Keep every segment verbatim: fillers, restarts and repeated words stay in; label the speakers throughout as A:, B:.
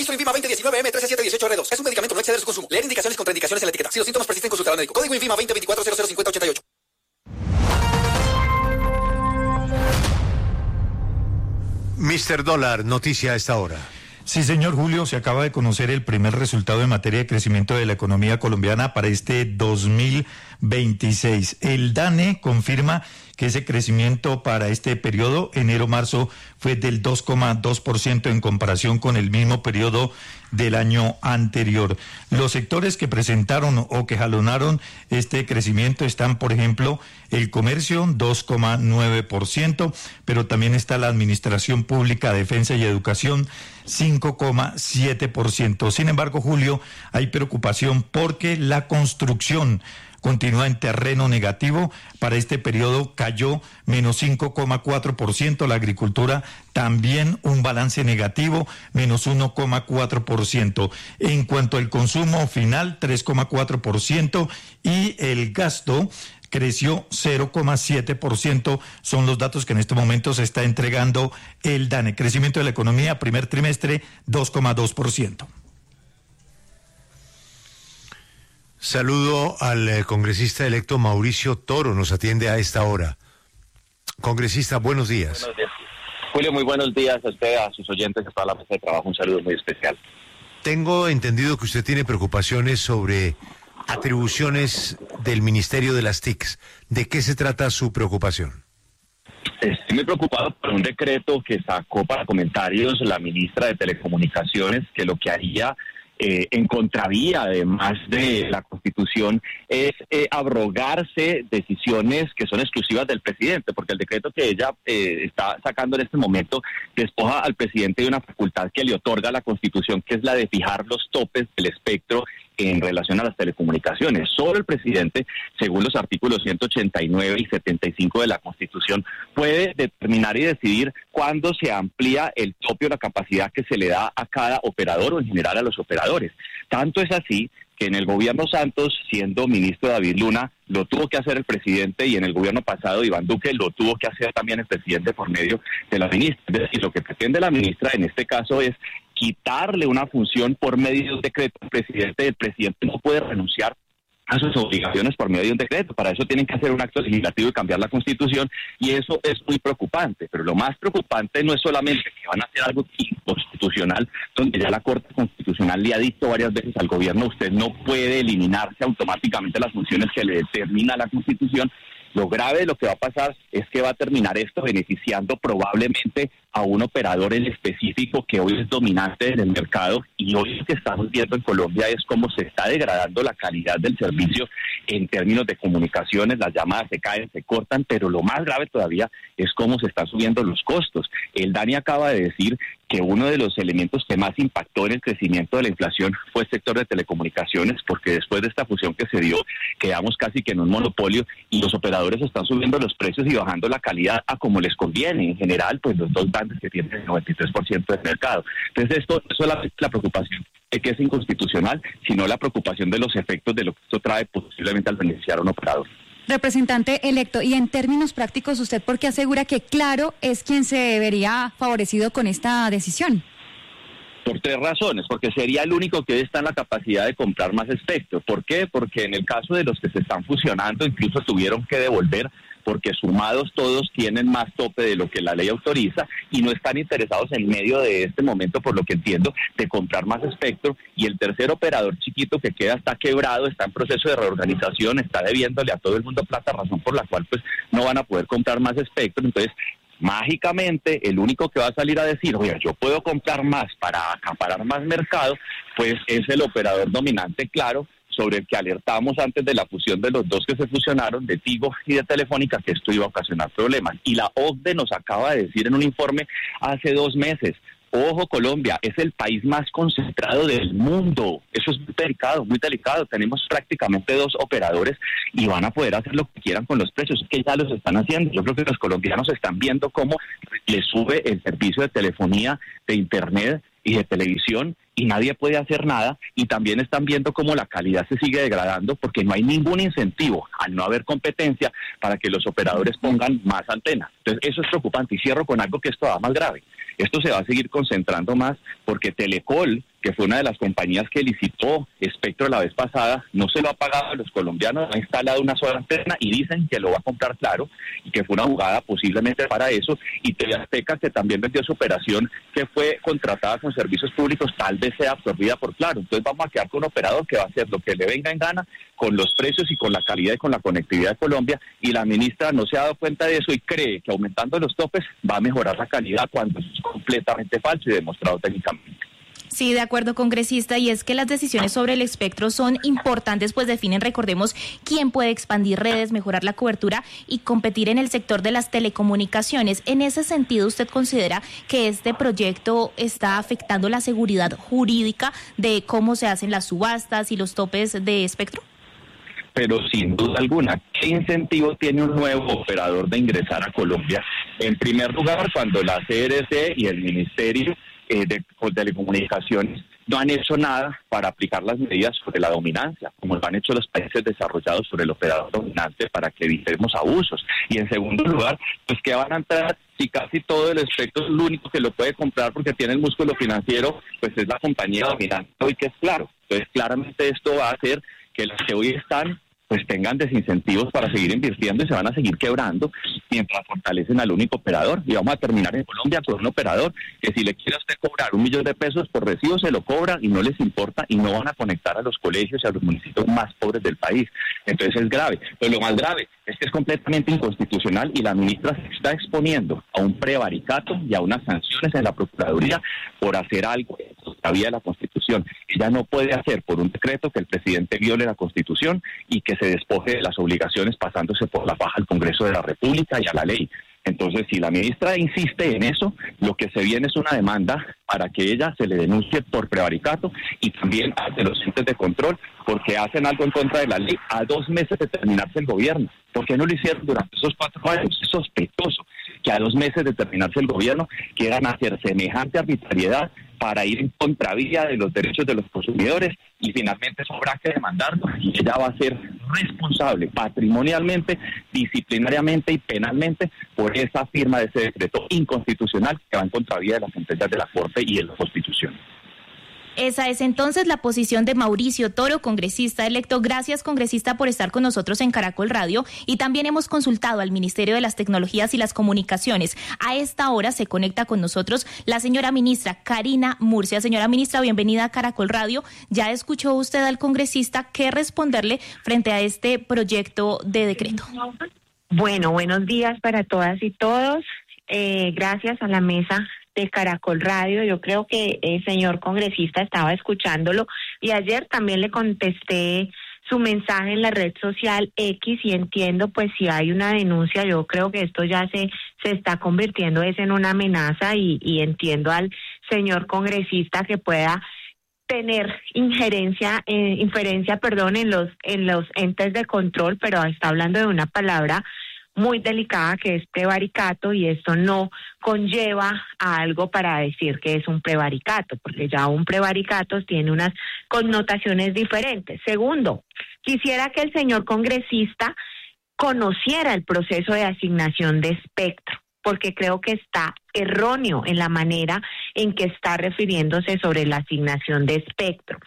A: Suministro Invima veinte diecinueve M trece siete dieciocho R dos. Es un medicamento, no exceder su consumo. Leer indicaciones y contraindicaciones en la etiqueta. Si los síntomas persisten, consultar al médico. Código Invima veinte veinticuatro cero cero cincuenta ochenta y ocho.
B: mister Dólar, noticia a esta hora.
C: Sí, señor Julio, se acaba de conocer el primer resultado en materia de crecimiento de la economía colombiana para este dos mil veintiséis. El DANE confirma que ese crecimiento para este periodo, enero-marzo, fue del dos coma dos por ciento en comparación con el mismo periodo del año anterior. Los sectores que presentaron o que jalonaron este crecimiento están, por ejemplo, el comercio, dos coma nueve por ciento, pero también está la administración pública, defensa y educación, cinco coma siete por ciento. Sin embargo, Julio, hay preocupación porque la construcción continúa en terreno negativo. Para este periodo cayó menos cinco coma cuatro por ciento, la agricultura también un balance negativo, menos uno coma cuatro por ciento. En cuanto al consumo final, tres coma cuatro por ciento, y el gasto creció cero coma siete por ciento, son los datos que en este momento se está entregando el DANE. Crecimiento de la economía, primer trimestre, dos coma dos por ciento.
B: Saludo al eh, congresista electo Mauricio Toro, nos atiende a esta hora. Congresista, buenos días.
D: Buenos días. Julio, muy buenos días a usted, a sus oyentes, a toda la mesa de trabajo, un saludo muy especial.
B: Tengo entendido que usted tiene preocupaciones sobre atribuciones del Ministerio de las T I Cs. ¿De qué se trata su preocupación?
D: Estoy muy preocupado por un decreto que sacó para comentarios la ministra de Telecomunicaciones, que lo que haría Eh, en contravía, además de la Constitución, es eh, abrogarse decisiones que son exclusivas del presidente, porque el decreto que ella eh, está sacando en este momento despoja al presidente de una facultad que le otorga la Constitución, que es la de fijar los topes del espectro en relación a las telecomunicaciones. Solo el presidente, según los artículos ciento ochenta y nueve y setenta y cinco de la Constitución, puede determinar y decidir cuándo se amplía el tope o la capacidad que se le da a cada operador o en general a los operadores. Tanto es así que en el gobierno Santos, siendo ministro David Luna, lo tuvo que hacer el presidente, y en el gobierno pasado, Iván Duque, lo tuvo que hacer también el presidente por medio de la ministra. Es decir, lo que pretende la ministra en este caso es quitarle una función por medio de un decreto al presidente. El presidente no puede renunciar a sus obligaciones por medio de un decreto. Para eso tienen que hacer un acto legislativo y cambiar la Constitución, y eso es muy preocupante. Pero lo más preocupante no es solamente que van a hacer algo inconstitucional, donde ya la Corte Constitucional le ha dicho varias veces al gobierno: usted no puede eliminarse automáticamente las funciones que le determina la Constitución. Lo grave de lo que va a pasar es que va a terminar esto beneficiando probablemente a un operador en específico que hoy es dominante en el mercado, y hoy lo que estamos viendo en Colombia es cómo se está degradando la calidad del servicio en términos de comunicaciones. Las llamadas se caen, se cortan, pero lo más grave todavía es cómo se están subiendo los costos. El DANI acaba de decir que uno de los elementos que más impactó en el crecimiento de la inflación fue el sector de telecomunicaciones, porque después de esta fusión que se dio, quedamos casi que en un monopolio, y los operadores están subiendo los precios y bajando la calidad a como les conviene. En general, pues los dos grandes que tienen el noventa y tres por ciento del mercado. Entonces, esto no es solamente la preocupación de que es inconstitucional, sino la preocupación de los efectos de lo que esto trae posiblemente al beneficiar a un operador.
E: Representante electo, y en términos prácticos, ¿usted por qué asegura que Claro es quien se vería favorecido con esta decisión?
D: Por tres razones. Porque sería el único que hoy está en la capacidad de comprar más espectro. ¿Por qué? Porque en el caso de los que se están fusionando, incluso tuvieron que devolver, porque sumados todos tienen más tope de lo que la ley autoriza, y no están interesados en medio de este momento, por lo que entiendo, de comprar más espectro. Y el tercer operador chiquito que queda está quebrado, está en proceso de reorganización, está debiéndole a todo el mundo plata, razón por la cual pues no van a poder comprar más espectro. Entonces, mágicamente, el único que va a salir a decir: oye, yo puedo comprar más para acaparar más mercado, pues es el operador dominante Claro, sobre el que alertamos antes de la fusión de los dos que se fusionaron, de Tigo y de Telefónica, que esto iba a ocasionar problemas. Y la O C D E nos acaba de decir en un informe hace dos meses: ojo, Colombia es el país más concentrado del mundo. Eso es muy delicado, muy delicado. Tenemos prácticamente dos operadores y van a poder hacer lo que quieran con los precios, que ya los están haciendo. Yo creo que los colombianos están viendo cómo les sube el servicio de telefonía, de internet y de televisión, y nadie puede hacer nada, y también están viendo cómo la calidad se sigue degradando, porque no hay ningún incentivo, al no haber competencia, para que los operadores pongan más antenas. Entonces eso es preocupante, y cierro con algo que es todavía más grave. Esto se va a seguir concentrando más porque Telecol, que fue una de las compañías que licitó Espectro la vez pasada, no se lo ha pagado a los colombianos, ha instalado una sola antena y dicen que lo va a comprar Claro, y que fue una jugada posiblemente para eso, y T V Azteca, que también vendió su operación, que fue contratada con servicios públicos, tal vez sea absorbida por Claro. Entonces vamos a quedar con un operador que va a hacer lo que le venga en gana, con los precios y con la calidad y con la conectividad de Colombia, y la ministra no se ha dado cuenta de eso y cree que aumentando los topes va a mejorar la calidad, cuando es completamente falso y demostrado técnicamente.
F: Sí, de acuerdo, congresista, y es que las decisiones sobre el espectro son importantes, pues definen, recordemos, quién puede expandir redes, mejorar la cobertura y competir en el sector de las telecomunicaciones. En ese sentido, ¿usted considera que este proyecto está afectando la seguridad jurídica de cómo se hacen las subastas y los topes de espectro?
D: Pero sin duda alguna, ¿qué incentivo tiene un nuevo operador de ingresar a Colombia? En primer lugar, cuando la C R C y el Ministerio eh, de Telecomunicaciones no han hecho nada para aplicar las medidas sobre la dominancia, como lo han hecho los países desarrollados sobre el operador dominante, para que evitemos abusos. Y en segundo lugar, pues ¿qué van a entrar si casi todo el espectro es lo único que lo puede comprar porque tiene el músculo financiero? Pues es la compañía dominante hoy, que es Claro. Entonces claramente esto va a hacer que las que hoy están pues tengan desincentivos para seguir invirtiendo y se van a seguir quebrando mientras fortalecen al único operador. Y vamos a terminar en Colombia con un operador que, si le quiere a usted cobrar un millón de pesos por recibo, se lo cobra y no les importa, y no van a conectar a los colegios y a los municipios más pobres del país. Entonces es grave. Pero lo más grave es que es completamente inconstitucional, y la ministra se está exponiendo a un prevaricato y a unas sanciones en la Procuraduría por hacer algo en contravía de la Constitución. Ella no puede hacer por un decreto que el presidente viole la Constitución y que se despoje de las obligaciones pasándose por la faja al Congreso de la República y a la ley. Entonces, si la ministra insiste en eso, lo que se viene es una demanda para que ella se le denuncie por prevaricato, y también ante los entes de control, porque hacen algo en contra de la ley a dos meses de terminarse el gobierno. ¿Por qué no lo hicieron durante esos cuatro años? Es sospechoso que a dos meses de terminarse el gobierno quieran hacer semejante arbitrariedad para ir en contravía de los derechos de los consumidores, y finalmente eso habrá que demandarlo, y ella va a ser responsable patrimonialmente, disciplinariamente y penalmente por esa firma de ese decreto inconstitucional que va en contravía de las sentencias de la Corte y de la Constitución.
F: Esa es entonces la posición de Mauricio Toro, congresista electo. Gracias, congresista, por estar con nosotros en Caracol Radio. Y también hemos consultado al Ministerio de las Tecnologías y las Comunicaciones. A esta hora se conecta con nosotros la señora ministra Karina Murcia. Señora ministra, bienvenida a Caracol Radio. Ya escuchó usted al congresista. ¿Qué responderle frente a este proyecto de decreto?
G: Bueno, buenos días para todas y todos. Eh, gracias a la mesa de Caracol Radio. Yo creo que el señor congresista estaba escuchándolo, y ayer también le contesté su mensaje en la red social X, y entiendo, pues, si hay una denuncia, yo creo que esto ya se se está convirtiendo es en una amenaza, y, y entiendo al señor congresista que pueda tener injerencia, eh, inferencia, perdón, en los en los entes de control, pero está hablando de una palabra muy delicada que es prevaricato, y esto no conlleva a algo para decir que es un prevaricato, porque ya un prevaricato tiene unas connotaciones diferentes. Segundo, quisiera que el señor congresista conociera el proceso de asignación de espectro, porque creo que está erróneo en la manera en que está refiriéndose sobre la asignación de espectro.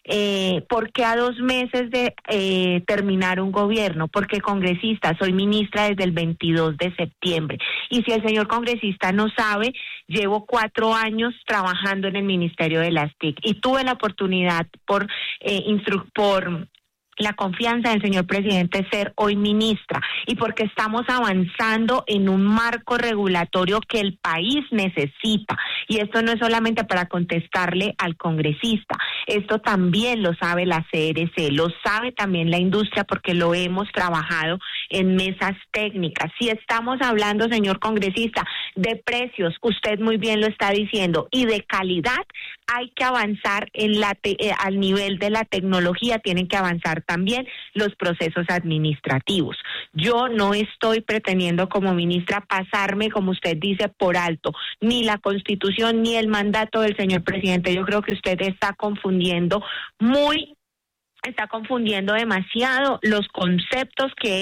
G: Eh, ¿Por qué a dos meses de eh, terminar un gobierno? Porque, congresista, soy ministra desde el veintidós de septiembre. Y si el señor congresista no sabe, llevo cuatro años trabajando en el Ministerio de las T I C, y tuve la oportunidad por eh, instru- por la confianza del señor presidente ser hoy ministra, y porque estamos avanzando en un marco regulatorio que el país necesita. Y esto no es solamente para contestarle al congresista, esto también lo sabe la C R C, lo sabe también la industria, porque lo hemos trabajado en mesas técnicas. Si estamos hablando, señor congresista, de precios, usted muy bien lo está diciendo, y de calidad, hay que avanzar en la te- eh, al nivel de la tecnología, tienen que avanzar también los procesos administrativos. Yo no estoy pretendiendo como ministra pasarme, como usted dice, por alto ni la Constitución ni el mandato del señor presidente. Yo creo que usted está confundiendo muy, está confundiendo demasiado los conceptos que es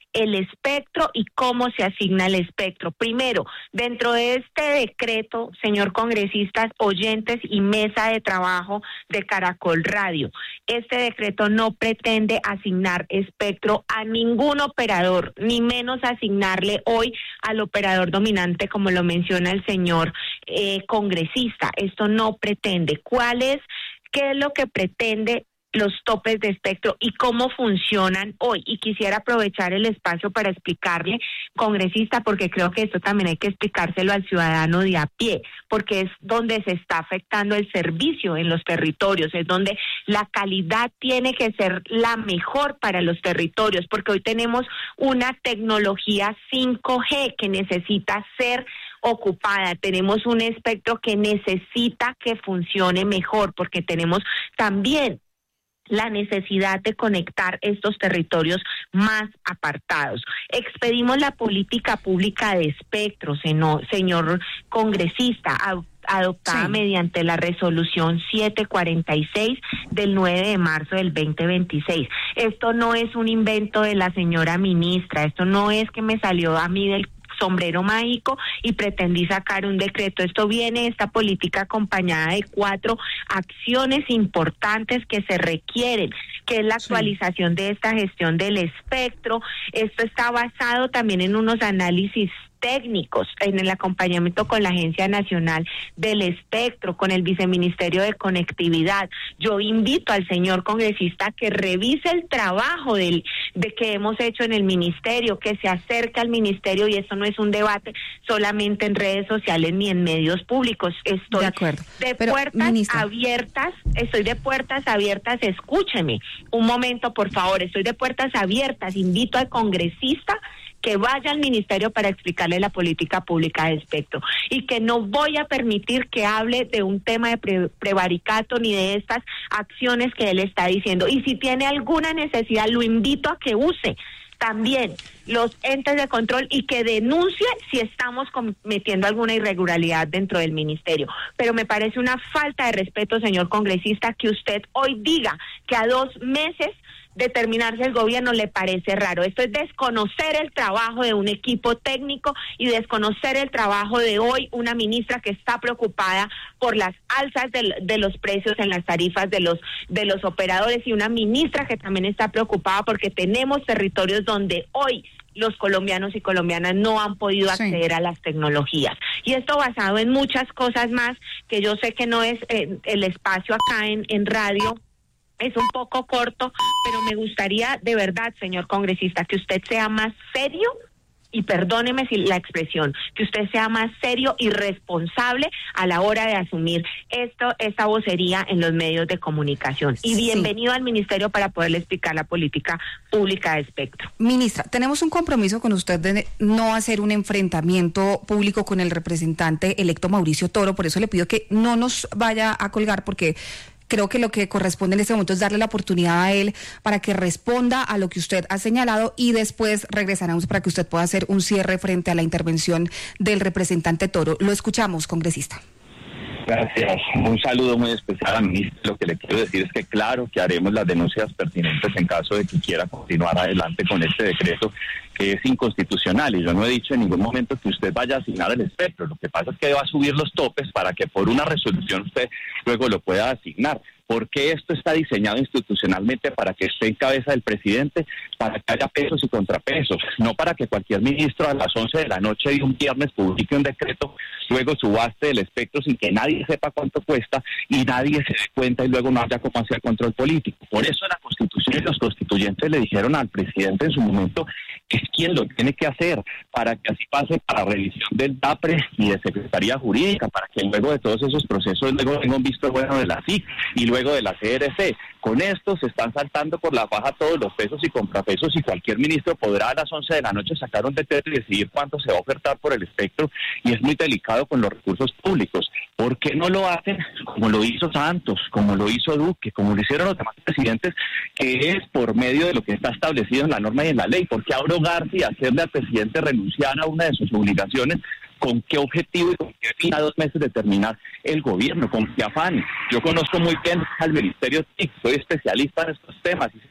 G: el espectro y cómo se asigna el espectro. Primero, dentro de este decreto, señor congresistas, oyentes y mesa de trabajo de Caracol Radio, este decreto no pretende asignar espectro a ningún operador, ni menos asignarle hoy al operador dominante, como lo menciona el señor eh, congresista. Esto no pretende. ¿Cuál es? ¿Qué es lo que pretende los topes de espectro y cómo funcionan hoy? Y quisiera aprovechar el espacio para explicarle, congresista, porque creo que esto también hay que explicárselo al ciudadano de a pie, porque es donde se está afectando el servicio en los territorios, es donde la calidad tiene que ser la mejor para los territorios, porque hoy tenemos una tecnología cinco G que necesita ser ocupada, tenemos un espectro que necesita que funcione mejor, porque tenemos también la necesidad de conectar estos territorios más apartados. Expedimos la política pública de espectro, señor congresista, adoptada sí. mediante la resolución setecientos cuarenta y seis del nueve de marzo del veinte veintiséis. Esto no es un invento de la señora ministra, esto no es que me salió a mí del sombrero mágico y pretendí sacar un decreto. Esto viene, esta política acompañada de cuatro acciones importantes que se requieren, que es la actualización sí. de esta gestión del espectro. Esto está basado también en unos análisis técnicos, en el acompañamiento con la Agencia Nacional del Espectro, con el Viceministerio de Conectividad. Yo invito al señor congresista que revise el trabajo del, de que hemos hecho en el ministerio, que se acerque al ministerio, y eso no es un debate solamente en redes sociales ni en medios públicos. Estoy
E: de, acuerdo.
G: de
E: Pero,
G: puertas
E: ministra.
G: abiertas, estoy de puertas abiertas, escúcheme un momento, por favor, estoy de puertas abiertas, invito al congresista que vaya al ministerio para explicarle la política pública de espectro, y que no voy a permitir que hable de un tema de pre prevaricato ni de estas acciones que él está diciendo. Y si tiene alguna necesidad, lo invito a que use también los entes de control y que denuncie si estamos cometiendo alguna irregularidad dentro del ministerio. Pero me parece una falta de respeto, señor congresista, que usted hoy diga que a dos meses de terminarse el gobierno le parece raro. Esto es desconocer el trabajo de un equipo técnico y desconocer el trabajo de hoy una ministra que está preocupada por las alzas de, de los precios en las tarifas de los de los operadores, y una ministra que también está preocupada porque tenemos territorios donde hoy los colombianos y colombianas no han podido acceder sí. a las tecnologías. Y esto basado en muchas cosas más, que yo sé que no es eh, el espacio acá en, en radio, es un poco corto, pero me gustaría de verdad, señor congresista, que usted sea más serio, y perdóneme si la expresión, que usted sea más serio y responsable a la hora de asumir esto, esta vocería en los medios de comunicación. Y bienvenido sí. al ministerio para poderle explicar la política pública de espectro.
E: Ministra, tenemos un compromiso con usted de no hacer un enfrentamiento público con el representante electo Mauricio Toro, por eso le pido que no nos vaya a colgar, porque creo que lo que corresponde en este momento es darle la oportunidad a él para que responda a lo que usted ha señalado, y después regresaremos para que usted pueda hacer un cierre frente a la intervención del representante Toro. Lo escuchamos, congresista.
D: Gracias. Un saludo muy especial a mí. Lo que le quiero decir es que claro que haremos las denuncias pertinentes en caso de que quiera continuar adelante con este decreto, que es inconstitucional, y yo no he dicho en ningún momento que usted vaya a asignar el espectro. Lo que pasa es que va a subir los topes para que por una resolución usted luego lo pueda asignar. ¿Por qué esto está diseñado institucionalmente? Para que esté en cabeza del presidente, para que haya pesos y contrapesos, no para que cualquier ministro a las once de la noche de un viernes publique un decreto, luego subaste el espectro sin que nadie sepa cuánto cuesta y nadie se dé cuenta, y luego no haya cómo hacer control político. Por eso la Constitución y los constituyentes le dijeron al presidente en su momento que es quien lo tiene que hacer, para que así pase para revisión del D A P R E y de Secretaría Jurídica, para que luego de todos esos procesos luego tenga un visto bueno de la S I C y luego de la C R C. Con esto se están saltando por la faja todos los pesos y contrapesos, y cualquier ministro podrá a las once de la noche sacar un decreto y decidir cuánto se va a ofertar por el espectro, y es muy delicado con los recursos públicos. ¿Por qué no lo hacen como lo hizo Santos, como lo hizo Duque, como lo hicieron los demás presidentes, que es por medio de lo que está establecido en la norma y en la ley? ¿Por qué abrogarse y hacerle al presidente renunciar a una de sus obligaciones? ¿Con qué objetivo y con qué fin a dos meses de terminar el gobierno? ¿Con qué afán? Yo conozco muy bien al Ministerio T I C, soy especialista en estos temas, y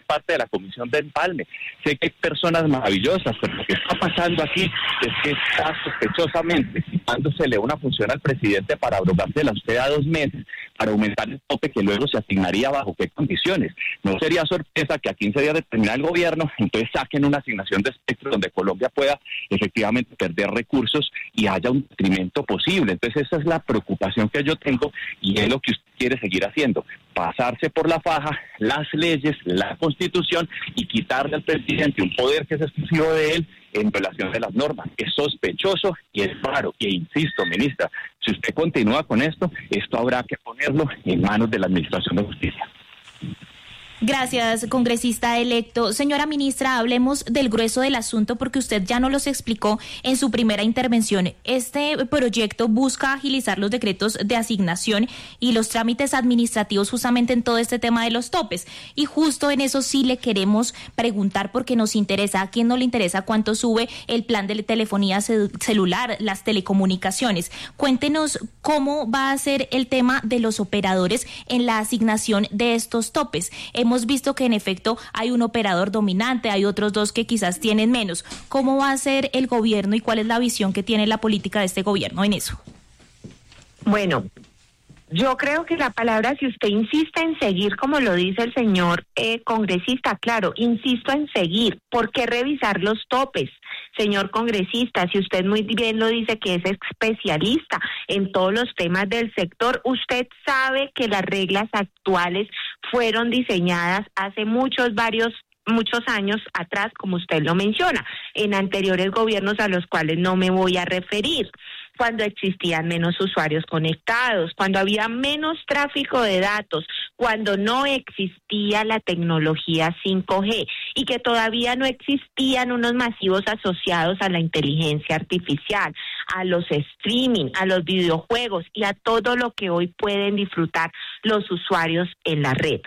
D: parte de la comisión de empalme. Sé que hay personas maravillosas, pero lo que está pasando aquí es que está sospechosamente dándosele una función al presidente para abrogársela a usted a dos meses, para aumentar el tope que luego se asignaría bajo qué condiciones. No sería sorpresa que a quince días de terminar el gobierno, entonces saquen una asignación de espectro donde Colombia pueda efectivamente perder recursos y haya un detrimento posible. Entonces esa es la preocupación que yo tengo y es lo que usted quiere seguir haciendo, pasarse por la faja las leyes, la Constitución y quitarle al presidente un poder que es exclusivo de él en violación de las normas. Es sospechoso y es raro. Y insisto, ministra, si usted continúa con esto, esto habrá que ponerlo en manos de la Administración de Justicia.
F: Gracias, congresista electo. Señora ministra, hablemos del grueso del asunto porque usted ya nos los explicó en su primera intervención. Este proyecto busca agilizar los decretos de asignación y los trámites administrativos justamente en todo este tema de los topes. Y justo en eso sí le queremos preguntar porque nos interesa, a quién no le interesa cuánto sube el plan de telefonía celular, las telecomunicaciones. Cuéntenos cómo va a ser el tema de los operadores en la asignación de estos topes. Hemos visto que en efecto hay un operador dominante, hay otros dos que quizás tienen menos. ¿Cómo va a ser el gobierno y cuál es la visión que tiene la política de este gobierno en eso?
G: Bueno, yo creo que la palabra, si usted insiste en seguir, como lo dice el señor eh, congresista, claro, insisto en seguir. ¿Por qué revisar los topes? Señor congresista, si usted muy bien lo dice que es especialista en todos los temas del sector, usted sabe que las reglas actuales fueron diseñadas hace muchos, varios muchos años atrás, como usted lo menciona, en anteriores gobiernos a los cuales no me voy a referir, cuando existían menos usuarios conectados, cuando había menos tráfico de datos, cuando no existía la tecnología cinco G y que todavía no existían unos masivos asociados a la inteligencia artificial, a los streaming, a los videojuegos y a todo lo que hoy pueden disfrutar los usuarios en la red.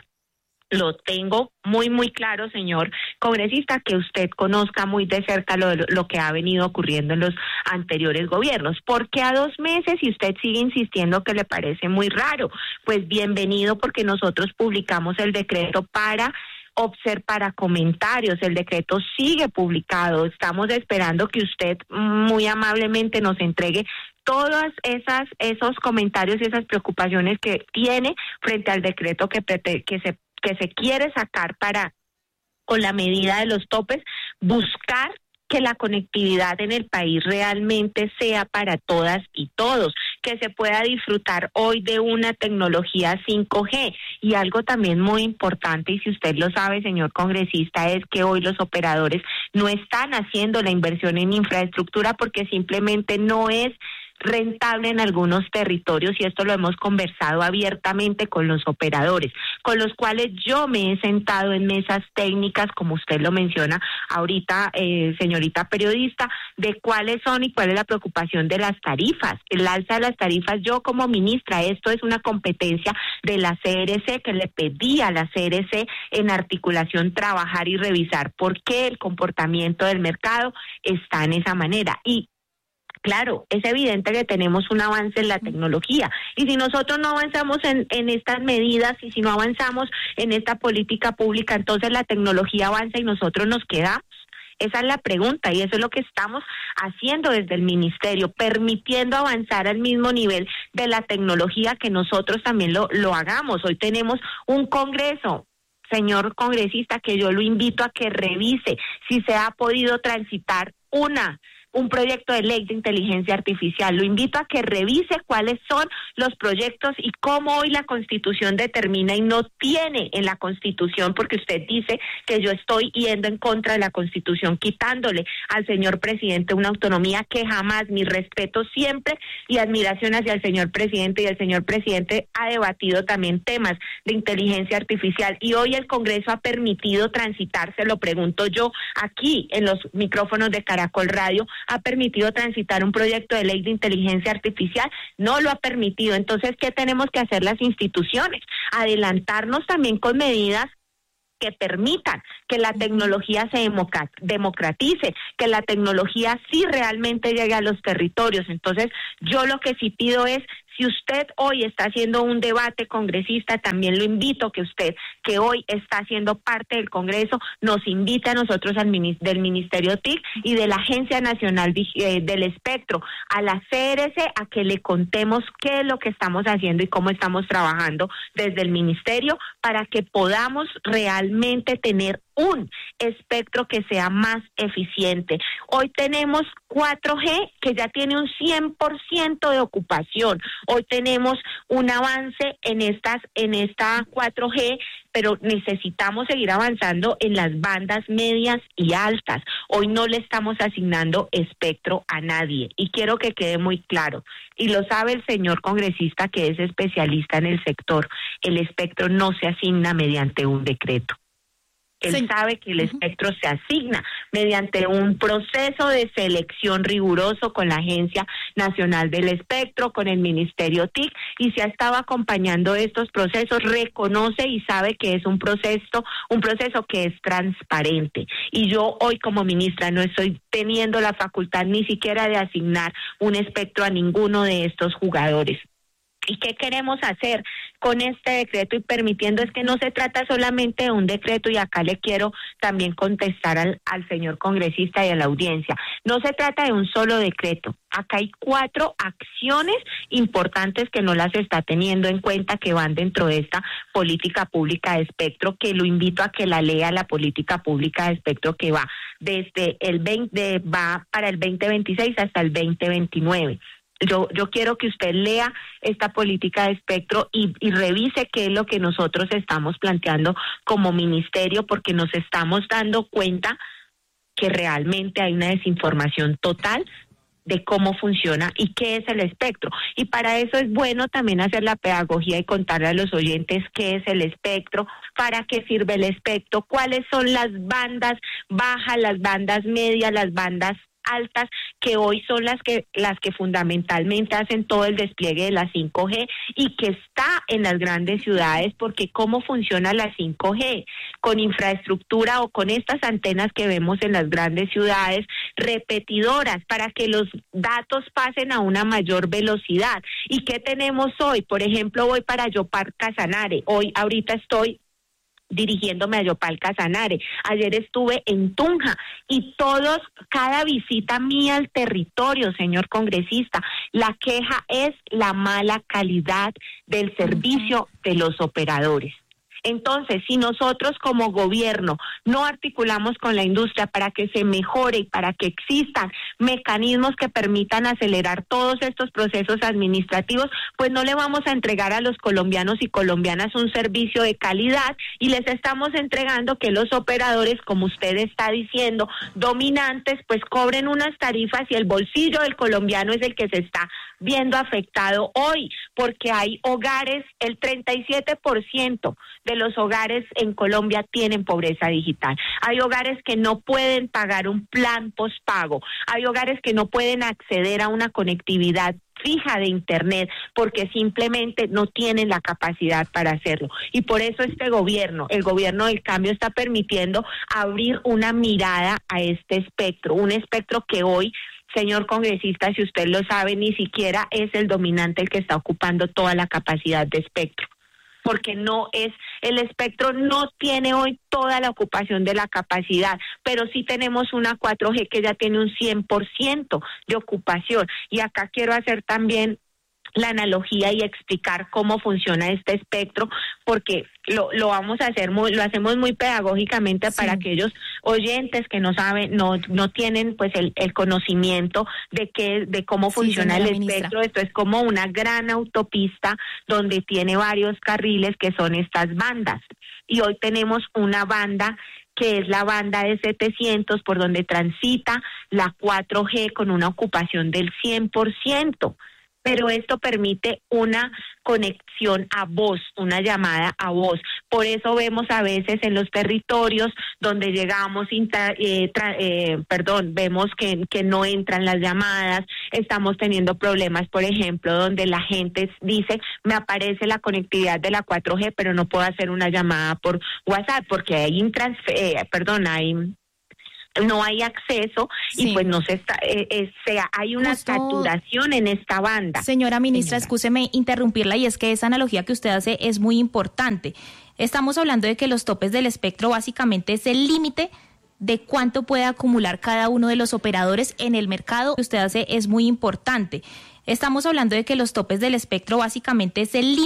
G: Lo tengo muy, muy claro, señor congresista, que usted conozca muy de cerca lo, lo que ha venido ocurriendo en los anteriores gobiernos. ¿Por qué a dos meses y usted sigue insistiendo que le parece muy raro? Pues bienvenido, porque nosotros publicamos el decreto para observar, para comentarios. El decreto sigue publicado. Estamos esperando que usted muy amablemente nos entregue todas esas esos comentarios y esas preocupaciones que tiene frente al decreto que, que se que se quiere sacar para, con la medida de los topes, buscar que la conectividad en el país realmente sea para todas y todos, que se pueda disfrutar hoy de una tecnología cinco G. Y algo también muy importante, y si usted lo sabe, señor congresista, es que hoy los operadores no están haciendo la inversión en infraestructura porque simplemente no es rentable en algunos territorios, y esto lo hemos conversado abiertamente con los operadores, con los cuales yo me he sentado en mesas técnicas, como usted lo menciona ahorita, eh, señorita periodista, de cuáles son y cuál es la preocupación de las tarifas. El alza de las tarifas, yo como ministra, esto es una competencia de la C R C, que le pedí a la C R C en articulación trabajar y revisar por qué el comportamiento del mercado está en esa manera. Y claro, es evidente que tenemos un avance en la tecnología, y si nosotros no avanzamos en, en estas medidas y si no avanzamos en esta política pública, entonces la tecnología avanza y nosotros nos quedamos. Esa es la pregunta, y eso es lo que estamos haciendo desde el ministerio, permitiendo avanzar al mismo nivel de la tecnología, que nosotros también lo, lo hagamos. Hoy tenemos un congreso, señor congresista, que yo lo invito a que revise si se ha podido transitar una un proyecto de ley de inteligencia artificial. Lo invito a que revise cuáles son los proyectos y cómo hoy la Constitución determina y no tiene en la Constitución, porque usted dice que yo estoy yendo en contra de la Constitución, quitándole al señor presidente una autonomía que jamás, mi respeto siempre y admiración hacia el señor presidente, y el señor presidente ha debatido también temas de inteligencia artificial, y hoy el Congreso ha permitido transitar, se lo pregunto yo aquí en los micrófonos de Caracol Radio, ha permitido transitar un proyecto de ley de inteligencia artificial, no lo ha permitido. Entonces, ¿qué tenemos que hacer las instituciones? Adelantarnos también con medidas que permitan que la tecnología se democratice, que la tecnología sí realmente llegue a los territorios. Entonces, yo lo que sí pido es Si usted hoy está haciendo un debate congresista, también lo invito a que usted, que hoy está haciendo parte del Congreso, nos invite a nosotros al del Ministerio T I C y de la Agencia Nacional del Espectro, a la C R C, a que le contemos qué es lo que estamos haciendo y cómo estamos trabajando desde el Ministerio para que podamos realmente tener un espectro que sea más eficiente. Hoy tenemos cuatro G que ya tiene un cien por ciento de ocupación. Hoy tenemos un avance en estas en esta cuatro G, pero necesitamos seguir avanzando en las bandas medias y altas. Hoy no le estamos asignando espectro a nadie y quiero que quede muy claro, y lo sabe el señor congresista que es especialista en el sector, el espectro no se asigna mediante un decreto. Él sí. sabe que el espectro se asigna mediante un proceso de selección riguroso con la Agencia Nacional del Espectro, con el Ministerio T I C, y se ha estado acompañando estos procesos, reconoce y sabe que es un proceso, un proceso que es transparente. Y yo hoy como ministra no estoy teniendo la facultad ni siquiera de asignar un espectro a ninguno de estos jugadores. ¿Y qué queremos hacer con este decreto y permitiendo? Es que no se trata solamente de un decreto, y acá le quiero también contestar al, al señor congresista y a la audiencia. No se trata de un solo decreto. Acá hay cuatro acciones importantes que no las está teniendo en cuenta, que van dentro de esta política pública de espectro, que lo invito a que la lea, la política pública de espectro que va desde el veinte, va para el veinte veintiséis hasta el veinte veintinueve. Yo, yo quiero que usted lea esta política de espectro y, y revise qué es lo que nosotros estamos planteando como ministerio, porque nos estamos dando cuenta que realmente hay una desinformación total de cómo funciona y qué es el espectro. Y para eso es bueno también hacer la pedagogía y contarle a los oyentes qué es el espectro, para qué sirve el espectro, cuáles son las bandas bajas, las bandas medias, las bandas altas, que hoy son las que las que fundamentalmente hacen todo el despliegue de la cinco G y que está en las grandes ciudades, porque cómo funciona la cinco G, con infraestructura o con estas antenas que vemos en las grandes ciudades, repetidoras para que los datos pasen a una mayor velocidad. ¿Y qué tenemos hoy? Por ejemplo, voy para Yopal Casanare, hoy ahorita estoy dirigiéndome a Yopal Casanare. Ayer estuve en Tunja y todos, cada visita mía al territorio, señor congresista, la queja es la mala calidad del servicio de los operadores. Entonces, si nosotros como gobierno no articulamos con la industria para que se mejore y para que existan mecanismos que permitan acelerar todos estos procesos administrativos, pues no le vamos a entregar a los colombianos y colombianas un servicio de calidad, y les estamos entregando que los operadores, como usted está diciendo, dominantes, pues cobren unas tarifas, y el bolsillo del colombiano es el que se está viendo afectado hoy, porque hay hogares, el treinta y siete por ciento de los hogares en Colombia tienen pobreza digital. Hay hogares que no pueden pagar un plan postpago. Hay hogares que no pueden acceder a una conectividad fija de internet porque simplemente no tienen la capacidad para hacerlo. Y por eso este gobierno, el gobierno del cambio, está permitiendo abrir una mirada a este espectro, un espectro que hoy, señor congresista, si usted lo sabe, ni siquiera es el dominante el que está ocupando toda la capacidad de espectro, porque no es, el espectro no tiene hoy toda la ocupación de la capacidad, pero sí tenemos una cuatro G que ya tiene un cien por ciento de ocupación. Y acá quiero hacer también la analogía y explicar cómo funciona este espectro, porque lo, lo vamos a hacer muy, lo hacemos muy pedagógicamente, sí, para aquellos oyentes que no saben, no, no tienen pues el, el conocimiento de que, de cómo sí, funciona el espectro. Ministra. Esto es como una gran autopista donde tiene varios carriles que son estas bandas. Y hoy tenemos una banda que es la banda de setecientos, por donde transita la cuatro G con una ocupación del cien por ciento. Pero esto permite una conexión a voz, una llamada a voz. Por eso vemos a veces en los territorios donde llegamos, intra, eh, tra, eh, perdón, vemos que, que no entran las llamadas, estamos teniendo problemas, por ejemplo, donde la gente dice, me aparece la conectividad de la cuatro G, pero no puedo hacer una llamada por WhatsApp, porque hay, intransfer, eh, perdón, hay... no hay acceso
F: Sí.
G: y pues no se está, eh, eh, sea, hay una
F: Justo-
G: saturación en esta banda.
F: Señora ministra,
G: Señora.
F: escúcheme interrumpirla, y es que esa analogía que usted hace es muy importante. Estamos hablando de que los topes del espectro básicamente es el límite de cuánto puede acumular cada uno de los operadores en el mercado. Que usted hace es muy importante. Estamos hablando de que los topes del espectro básicamente es el límite